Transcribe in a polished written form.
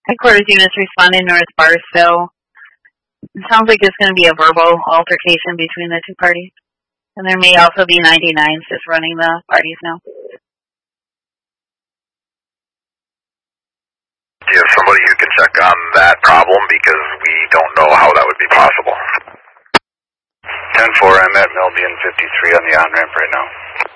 Headquarters units responding North Barstow. It sounds like there's going to be a verbal altercation between the two parties. And there may also be 99s just running the parties now. Do you have somebody who can check on that problem? Because we don't know how that would be possible. 10-4, I'm at Melby and 53 on the on-ramp right now.